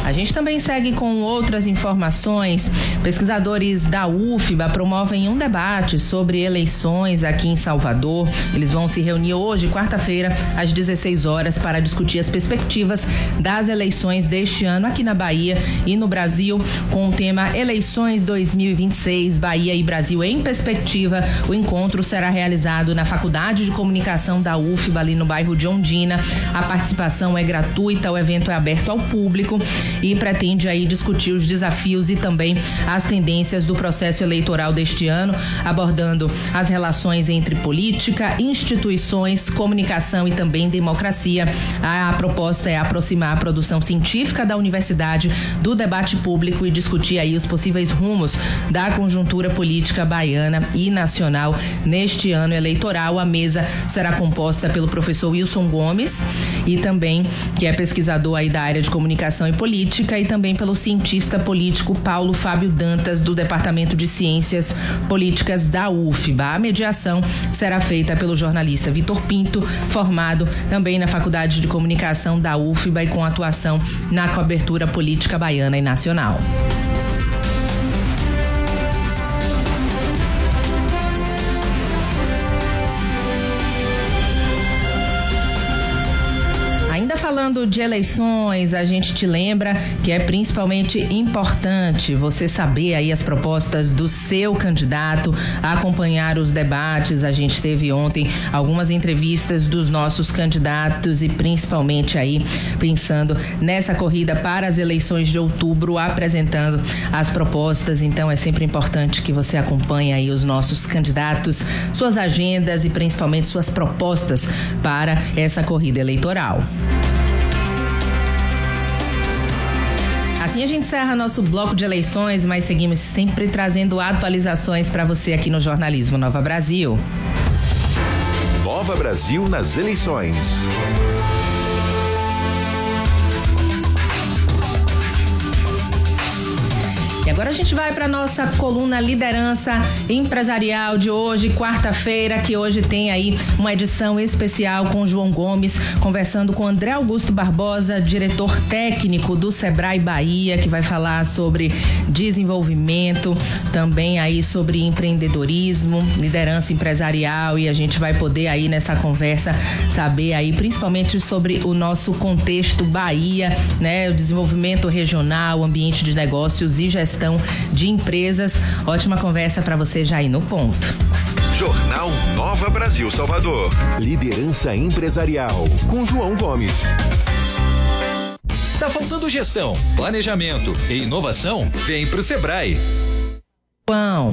A gente também segue com outras informações. Pesquisadores da UFBA promovem um debate sobre eleições aqui em Salvador. Eles vão se reunir hoje, quarta-feira, às 16 horas, para discutir as perspectivas das eleições deste ano aqui na Bahia e no Brasil, com o tema Eleições 2026, Bahia e Brasil em Perspectiva. O encontro será realizado na Faculdade de Comunicação da UFBA, ali no bairro de Ondina. A participação é gratuita, o evento é aberto ao público e pretende aí discutir os desafios e também as tendências do processo eleitoral deste ano, abordando as relações entre política, instituições, comunicação e também democracia. A proposta é aproximar a produção científica da universidade do debate público e discutir aí os possíveis rumos da conjuntura política baiana e nacional neste ano eleitoral. A mesa será composta pelo professor Wilson Gomes e também, que é pesquisador aí da área de comunicação e política, e também pelo cientista político Paulo Fábio Dantas, do Departamento de Ciências Políticas da UFBA. A mediação será feita pelo jornalista Vitor Pinto, formado também na Faculdade de Comunicação da UFBA e com atuação na cobertura política baiana e nacional. Falando de eleições, a gente te lembra que é principalmente importante você saber aí as propostas do seu candidato, acompanhar os debates. A gente teve ontem algumas entrevistas dos nossos candidatos e principalmente aí pensando nessa corrida para as eleições de outubro, apresentando as propostas. Então é sempre importante que você acompanhe aí os nossos candidatos, suas agendas e principalmente suas propostas para essa corrida eleitoral. Assim a gente encerra nosso bloco de eleições, mas seguimos sempre trazendo atualizações para você aqui no Jornalismo Nova Brasil. Nova Brasil nas eleições. E agora a gente vai para nossa coluna Liderança Empresarial de hoje, quarta-feira, que hoje tem aí uma edição especial com João Gomes, conversando com André Augusto Barbosa, diretor técnico do Sebrae Bahia, que vai falar sobre desenvolvimento, também aí sobre empreendedorismo, liderança empresarial, e a gente vai poder aí nessa conversa saber aí principalmente sobre o nosso contexto Bahia, né, o desenvolvimento regional, ambiente de negócios e gestão de empresas. Ótima conversa para você já ir no ponto. Jornal Nova Brasil Salvador. Liderança empresarial com João Gomes. Tá faltando gestão, planejamento e inovação? Vem pro Sebrae. João.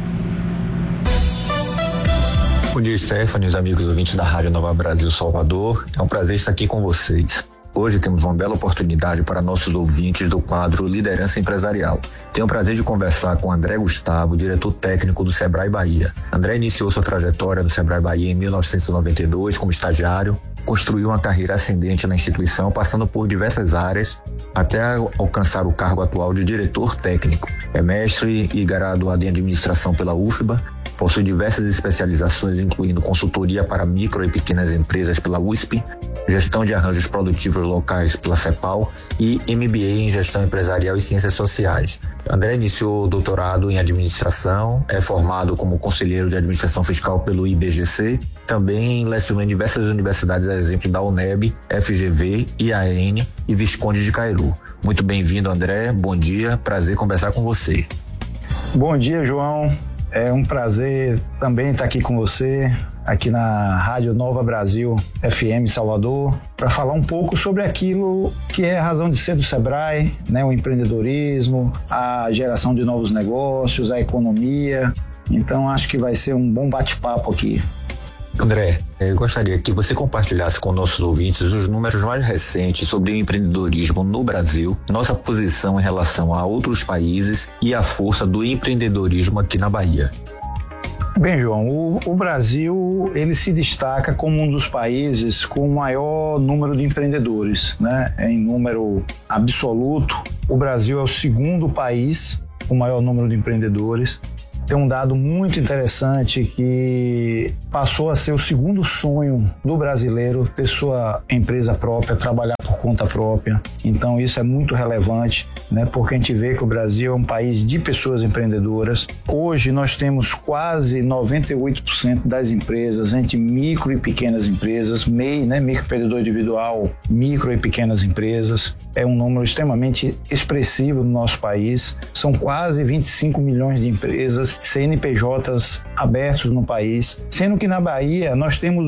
Bom dia, Stephanie, os amigos ouvintes da Rádio Nova Brasil Salvador. É um prazer estar aqui com vocês. Hoje temos uma bela oportunidade para nossos ouvintes do quadro Liderança Empresarial. Tenho o prazer de conversar com André Gustavo, diretor técnico do Sebrae Bahia. André iniciou sua trajetória no Sebrae Bahia em 1992 como estagiário, construiu uma carreira ascendente na instituição, passando por diversas áreas até alcançar o cargo atual de diretor técnico. É mestre e graduado em administração pela UFBA, possui diversas especializações, incluindo consultoria para micro e pequenas empresas pela USP, gestão de arranjos produtivos locais pela CEPAL e MBA em gestão empresarial e ciências sociais. André iniciou doutorado em administração, é formado como conselheiro de administração fiscal pelo IBGC, também lecionou em diversas universidades, a exemplo da UNEB, FGV, IAN e Visconde de Cairu. Muito bem-vindo, André, bom dia, prazer conversar com você. Bom dia, João. É um prazer também estar aqui com você, aqui na Rádio Nova Brasil FM Salvador, para falar um pouco sobre aquilo que é a razão de ser do Sebrae, né? O empreendedorismo, a geração de novos negócios, a economia. Então acho que vai ser um bom bate-papo aqui. André, eu gostaria que você compartilhasse com nossos ouvintes os números mais recentes sobre o empreendedorismo no Brasil, nossa posição em relação a outros países e a força do empreendedorismo aqui na Bahia. Bem, João, o Brasil ele se destaca como um dos países com o maior número de empreendedores, né? Em número absoluto, o Brasil é o segundo país com o maior número de empreendedores. tem um dado muito interessante que passou a ser o segundo sonho do brasileiro ter sua empresa própria, trabalhar por conta própria. Então isso é muito relevante, né? Porque a gente vê que o Brasil é um país de pessoas empreendedoras. Hoje nós temos quase 98% das empresas entre micro e pequenas empresas, MEI, né? Microempreendedor individual, micro e pequenas empresas. É um número extremamente expressivo no nosso país. São quase 25 milhões de empresas, CNPJs abertos no país, sendo que na Bahia nós temos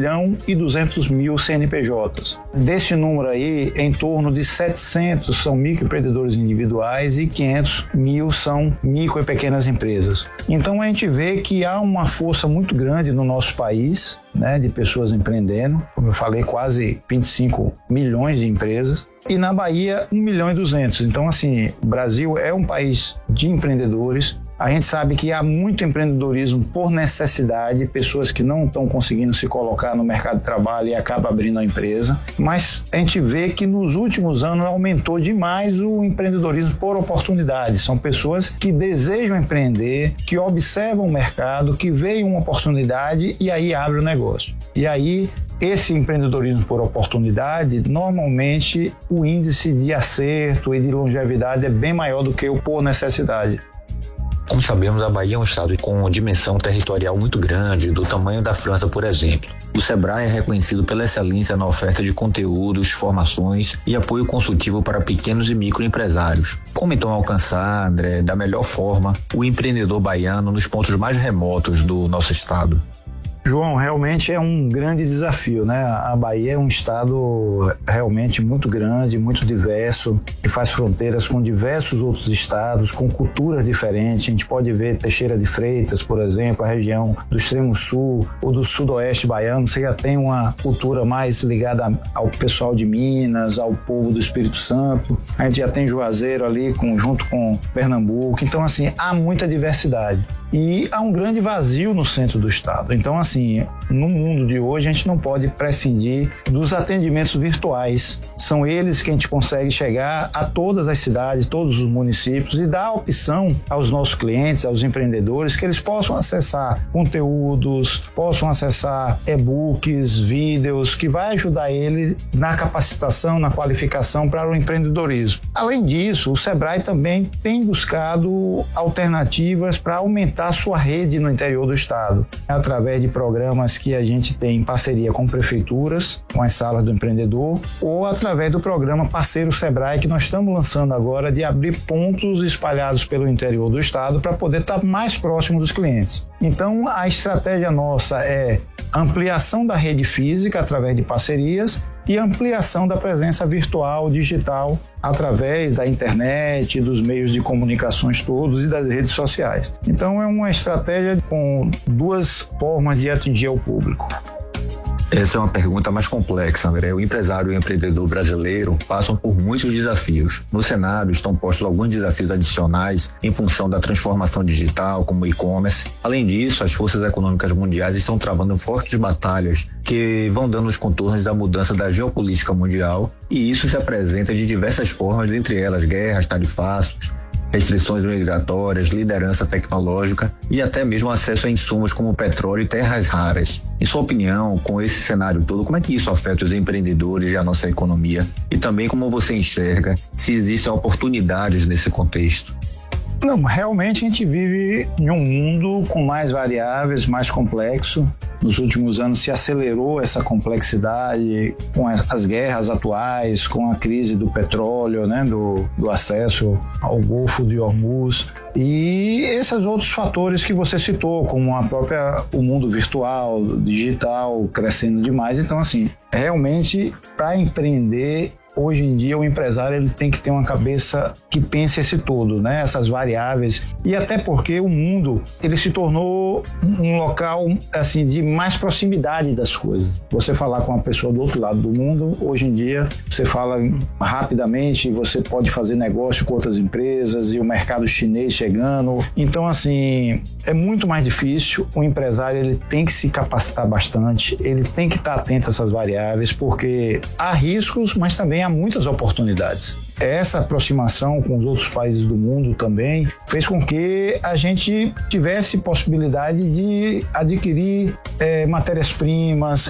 1.200.000 CNPJs. Desse número aí, em torno de 700 são microempreendedores individuais e 500.000 são micro e pequenas empresas. Então a gente vê que há uma força muito grande no nosso país, né, de pessoas empreendendo, como eu falei, quase 25 milhões de empresas, e na Bahia 1.200.000. Então, assim, o Brasil é um país de empreendedores. A gente sabe que há muito empreendedorismo por necessidade, pessoas que não estão conseguindo se colocar no mercado de trabalho e acabam abrindo a empresa, mas a gente vê que nos últimos anos aumentou demais o empreendedorismo por oportunidade. São pessoas que desejam empreender, que observam o mercado, que veem uma oportunidade e aí abrem o negócio. E aí, esse empreendedorismo por oportunidade, normalmente o índice de acerto e de longevidade é bem maior do que o por necessidade. Como sabemos, a Bahia é um estado com dimensão territorial muito grande, do tamanho da França, por exemplo. O Sebrae é reconhecido pela excelência na oferta de conteúdos, formações e apoio consultivo para pequenos e microempresários. Como então alcançar, André, da melhor forma, o empreendedor baiano nos pontos mais remotos do nosso estado? João, realmente é um grande desafio, né? A Bahia é um estado realmente muito grande, muito diverso, que faz fronteiras com diversos outros estados, com culturas diferentes. A gente pode ver Teixeira de Freitas, por exemplo, a região do extremo sul ou do sudoeste baiano, você já tem uma cultura mais ligada ao pessoal de Minas, ao povo do Espírito Santo. A gente já tem Juazeiro ali junto com Pernambuco. Então, assim, há muita diversidade. E há um grande vazio no centro do estado. Então, assim, no mundo de hoje, a gente não pode prescindir dos atendimentos virtuais. São eles que a gente consegue chegar a todas as cidades, todos os municípios e dar a opção aos nossos clientes, aos empreendedores, que eles possam acessar conteúdos, possam acessar e-books, vídeos, que vai ajudar ele na capacitação, na qualificação para o empreendedorismo. Além disso, o Sebrae também tem buscado alternativas para aumentar a sua rede no interior do estado, através de programas que a gente tem em parceria com prefeituras, com as salas do empreendedor, ou através do programa Parceiro Sebrae, que nós estamos lançando agora, de abrir pontos espalhados pelo interior do estado para poder estar mais próximo dos clientes. Então, a estratégia nossa é ampliação da rede física através de parcerias e ampliação da presença virtual, digital, através da internet, dos meios de comunicações todos e das redes sociais. Então é uma estratégia com duas formas de atingir o público. Essa é uma pergunta mais complexa, André. O empresário e o empreendedor brasileiro passam por muitos desafios. No cenário estão postos alguns desafios adicionais em função da transformação digital, como o e-commerce. Além disso, as forças econômicas mundiais estão travando fortes batalhas que vão dando os contornos da mudança da geopolítica mundial, e isso se apresenta de diversas formas, dentre elas guerras, tarifácios, restrições migratórias, liderança tecnológica e até mesmo acesso a insumos como petróleo e terras raras. Em sua opinião, com esse cenário todo, como é que isso afeta os empreendedores e a nossa economia? E também como você enxerga se existem oportunidades nesse contexto? Não, realmente a gente vive em um mundo com mais variáveis, mais complexo. Nos últimos anos se acelerou essa complexidade com as guerras atuais, com a crise do petróleo, né, do acesso ao Golfo de Hormuz. E esses outros fatores que você citou, como o mundo virtual, digital, crescendo demais. Então, assim, realmente, para empreender, hoje em dia o empresário ele tem que ter uma cabeça que pense esse todo, né? Essas variáveis, e até porque o mundo ele se tornou um local assim de mais proximidade das coisas. Você falar com uma pessoa do outro lado do mundo, hoje em dia você fala rapidamente, você pode fazer negócio com outras empresas e o mercado chinês chegando. Então assim, é muito mais difícil. O empresário ele tem que se capacitar bastante, ele tem que estar atento a essas variáveis, porque há riscos, mas também há muitas oportunidades. Essa aproximação com os outros países do mundo também fez com que a gente tivesse possibilidade de adquirir matérias-primas.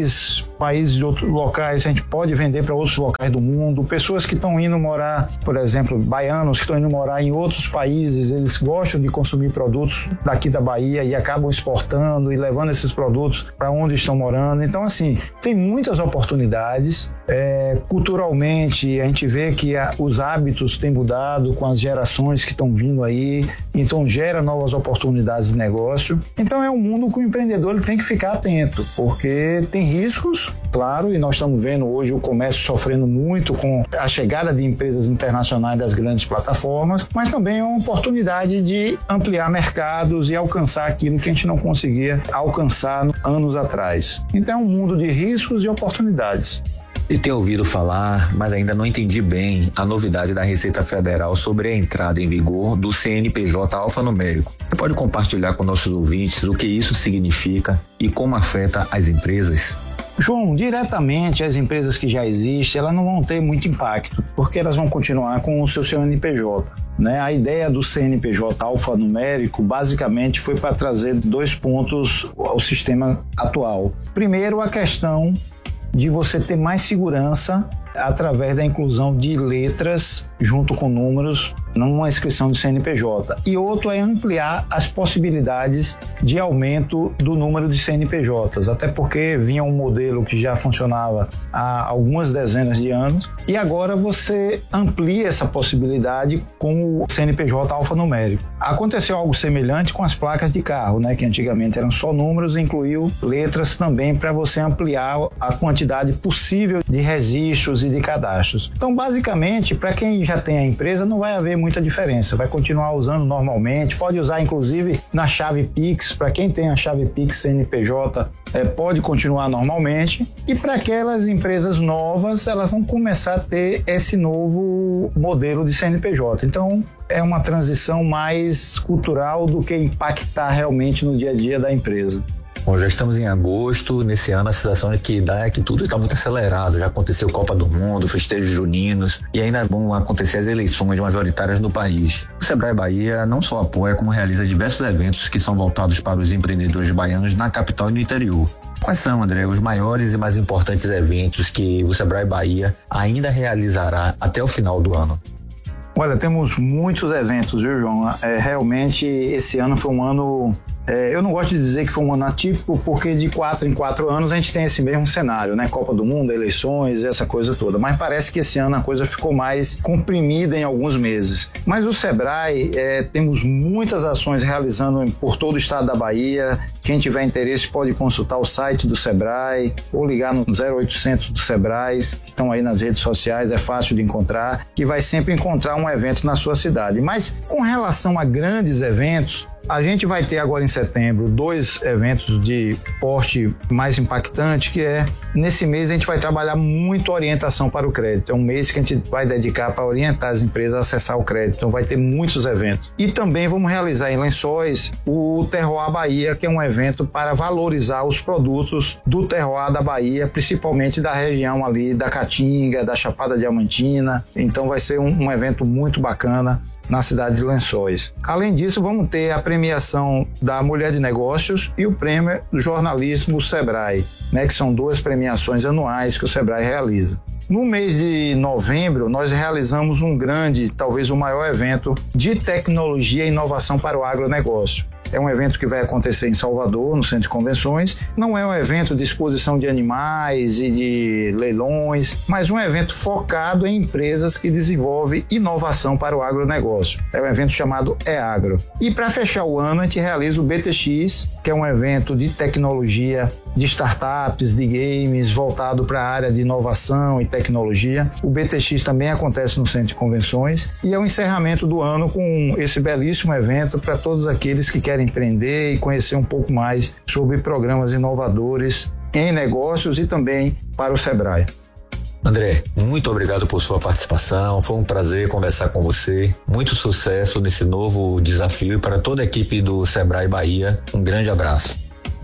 Países de outros locais, a gente pode vender para outros locais do mundo. Pessoas que estão indo morar, por exemplo, baianos que estão indo morar em outros países, eles gostam de consumir produtos daqui da Bahia e acabam exportando e levando esses produtos para onde estão morando. Então, assim, tem muitas oportunidades. Culturalmente, a gente vê que os hábitos têm mudado com as gerações que estão vindo aí, então gera novas oportunidades de negócio. Então é um mundo que o empreendedor ele tem que ficar atento, porque tem riscos, claro, e nós estamos vendo hoje o comércio sofrendo muito com a chegada de empresas internacionais das grandes plataformas, mas também é uma oportunidade de ampliar mercados e alcançar aquilo que a gente não conseguia alcançar anos atrás. Então é um mundo de riscos e oportunidades. E tenho ouvido falar, mas ainda não entendi bem a novidade da Receita Federal sobre a entrada em vigor do CNPJ alfanumérico. Você pode compartilhar com nossos ouvintes o que isso significa e como afeta as empresas? João, diretamente as empresas que já existem, elas não vão ter muito impacto, porque elas vão continuar com o seu CNPJ. A ideia do CNPJ alfanumérico basicamente foi para trazer 2 pontos ao sistema atual. Primeiro, a questão de você ter mais segurança através da inclusão de letras junto com números numa inscrição de CNPJ. E outro é ampliar as possibilidades de aumento do número de CNPJs, até porque vinha um modelo que já funcionava há algumas dezenas de anos e agora você amplia essa possibilidade com o CNPJ alfanumérico. Aconteceu algo semelhante com as placas de carro, que antigamente eram só números, incluiu letras também para você ampliar a quantidade possível de registros e de cadastros. Então, basicamente, para quem já tem a empresa, não vai haver muita diferença. Vai continuar usando normalmente, pode usar inclusive na chave Pix. Para quem tem a chave Pix CNPJ, pode continuar normalmente. E para aquelas empresas novas, elas vão começar a ter esse novo modelo de CNPJ. Então, é uma transição mais cultural do que impactar realmente no dia a dia da empresa. Bom, já estamos em agosto, nesse ano a sensação que dá é que tudo está muito acelerado, já aconteceu Copa do Mundo, festejos juninos e ainda vão acontecer as eleições majoritárias no país. O Sebrae Bahia não só apoia, como realiza diversos eventos que são voltados para os empreendedores baianos na capital e no interior. Quais são, André, os maiores e mais importantes eventos que o Sebrae Bahia ainda realizará até o final do ano? Olha, temos muitos eventos, viu, João? Realmente esse ano foi um ano... eu não gosto de dizer que foi um ano atípico, porque de 4 em 4 anos a gente tem esse mesmo cenário, Copa do Mundo, eleições, essa coisa toda. Mas parece que esse ano a coisa ficou mais comprimida em alguns meses. Mas o Sebrae, temos muitas ações realizando por todo o estado da Bahia. Quem tiver interesse pode consultar o site do Sebrae ou ligar no 0800 do Sebrae, que estão aí nas redes sociais, é fácil de encontrar, que vai sempre encontrar um evento na sua cidade. Mas com relação a grandes eventos, a gente vai ter agora em setembro 2 eventos de porte mais impactante, que nesse mês a gente vai trabalhar muito orientação para o crédito. É um mês que a gente vai dedicar para orientar as empresas a acessar o crédito. Então vai ter muitos eventos. E também vamos realizar em Lençóis o Terroir Bahia, que é um evento para valorizar os produtos do terroir da Bahia, principalmente da região ali da Caatinga, da Chapada Diamantina. Então vai ser um evento muito bacana na cidade de Lençóis. Além disso, vamos ter a premiação da Mulher de Negócios e o prêmio do jornalismo Sebrae, que são 2 premiações anuais que o Sebrae realiza. No mês de novembro, nós realizamos um grande, talvez o maior evento de tecnologia e inovação para o agronegócio. É um evento que vai acontecer em Salvador, no Centro de Convenções. Não é um evento de exposição de animais e de leilões, mas um evento focado em empresas que desenvolvem inovação para o agronegócio. É um evento chamado EAgro. E para fechar o ano, a gente realiza o BTX, que é um evento de tecnologia, de startups, de games, voltado para a área de inovação e tecnologia. O BTX também acontece no Centro de Convenções e é o encerramento do ano com esse belíssimo evento para todos aqueles que querem empreender e conhecer um pouco mais sobre programas inovadores em negócios e também para o Sebrae. André, muito obrigado por sua participação, foi um prazer conversar com você, muito sucesso nesse novo desafio e para toda a equipe do Sebrae Bahia, um grande abraço.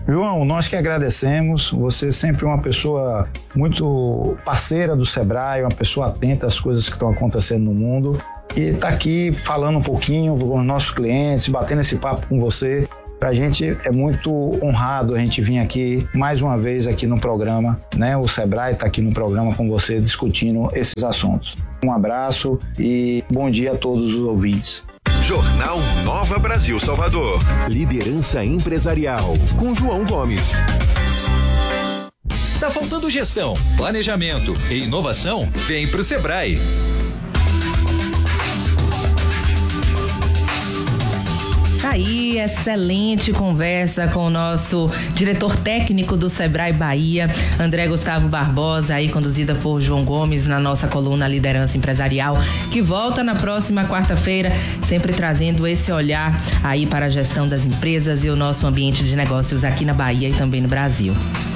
João, nós que agradecemos, você é sempre uma pessoa muito parceira do Sebrae, uma pessoa atenta às coisas que estão acontecendo no mundo e está aqui falando um pouquinho com os nossos clientes, batendo esse papo com você. Pra gente é muito honrado a gente vir aqui mais uma vez aqui no programa, né? O Sebrae está aqui no programa com você discutindo esses assuntos. Um abraço e bom dia a todos os ouvintes. Jornal Nova Brasil Salvador. Liderança empresarial com João Gomes. Tá faltando gestão, planejamento e inovação? Vem pro Sebrae. Tá aí, excelente conversa com o nosso diretor técnico do Sebrae Bahia, André Gustavo Barbosa, aí conduzida por João Gomes na nossa coluna Liderança Empresarial, que volta na próxima quarta-feira, sempre trazendo esse olhar aí para a gestão das empresas e o nosso ambiente de negócios aqui na Bahia e também no Brasil.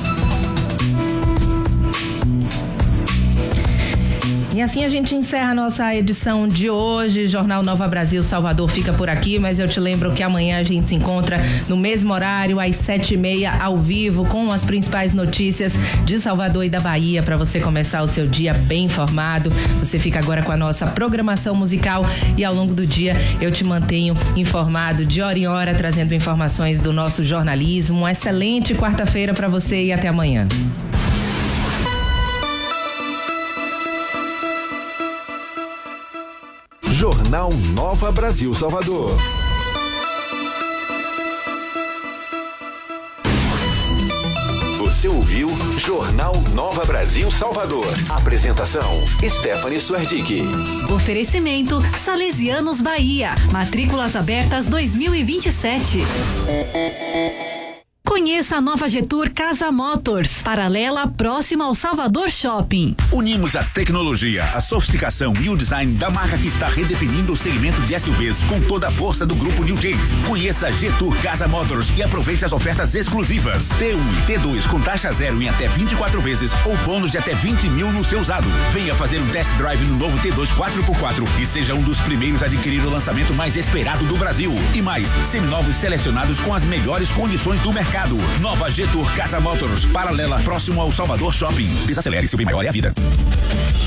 E assim a gente encerra a nossa edição de hoje. Jornal Nova Brasil Salvador fica por aqui, mas eu te lembro que amanhã a gente se encontra no mesmo horário, às 7h30, ao vivo, com as principais notícias de Salvador e da Bahia, para você começar o seu dia bem informado. Você fica agora com a nossa programação musical e ao longo do dia eu te mantenho informado de hora em hora, trazendo informações do nosso jornalismo. Uma excelente quarta-feira para você e até amanhã. Jornal Nova Brasil Salvador. Você ouviu Jornal Nova Brasil Salvador. Apresentação: Stephanie Suerdick. Oferecimento: Salesianos Bahia. Matrículas abertas 2027. Conheça a nova Jetour Casa Motors, paralela próxima ao Salvador Shopping. Unimos a tecnologia, a sofisticação e o design da marca que está redefinindo o segmento de SUVs com toda a força do grupo New Chase. Conheça a Jetour Casa Motors e aproveite as ofertas exclusivas. T1 e T2 com taxa zero em até 24 vezes ou bônus de até 20 mil no seu usado. Venha fazer um test drive no novo T2 4x4 e seja um dos primeiros a adquirir o lançamento mais esperado do Brasil. E mais, seminovos selecionados com as melhores condições do mercado. Nova Jetour Casa Motors, paralela próximo ao Salvador Shopping. Desacelere, seu bem maior é a vida.